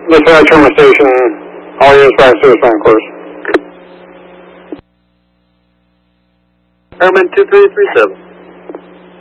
Dispatch Terminal Station, all units back to the sign course. Airman 2337.